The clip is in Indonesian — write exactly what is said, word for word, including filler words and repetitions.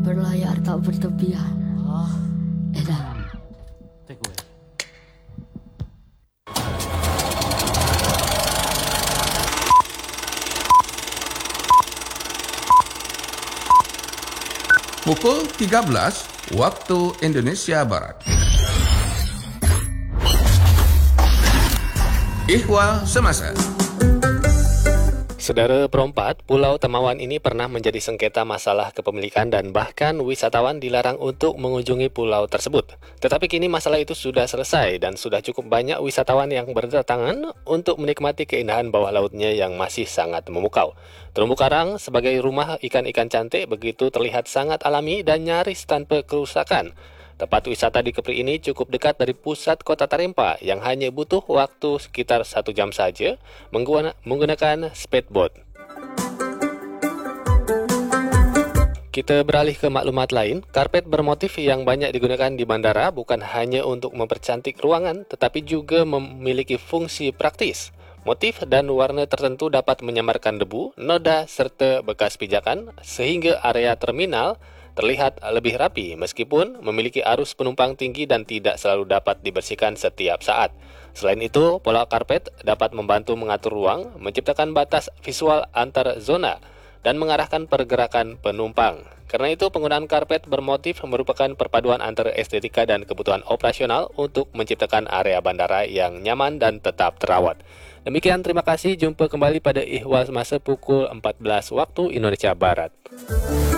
berlayar tak bertepian. Ah, Edan. take away. Pukul tiga belas waktu Indonesia Barat. Ihwal Semasa. Saudara perempat, Pulau Temawan ini pernah menjadi sengketa masalah kepemilikan dan bahkan wisatawan dilarang untuk mengunjungi pulau tersebut. Tetapi kini masalah itu sudah selesai dan sudah cukup banyak wisatawan yang berdatangan untuk menikmati keindahan bawah lautnya yang masih sangat memukau. Terumbu karang sebagai rumah ikan-ikan cantik begitu terlihat sangat alami dan nyaris tanpa kerusakan. Tempat wisata di Kepri ini cukup dekat dari pusat kota Tarempa yang hanya butuh waktu sekitar satu jam saja menggunakan speedboat. Kita beralih ke maklumat lain, karpet bermotif yang banyak digunakan di bandara bukan hanya untuk mempercantik ruangan, tetapi juga memiliki fungsi praktis. Motif dan warna tertentu dapat menyamarkan debu, noda, serta bekas pijakan, sehingga area terminal terlihat lebih rapi meskipun memiliki arus penumpang tinggi dan tidak selalu dapat dibersihkan setiap saat. Selain itu, pola karpet dapat membantu mengatur ruang, menciptakan batas visual antar zona, dan mengarahkan pergerakan penumpang. Karena itu, penggunaan karpet bermotif merupakan perpaduan antara estetika dan kebutuhan operasional untuk menciptakan area bandara yang nyaman dan tetap terawat. Demikian, terima kasih. Jumpa kembali pada Ihwal Semasa pukul empat belas waktu Indonesia Barat.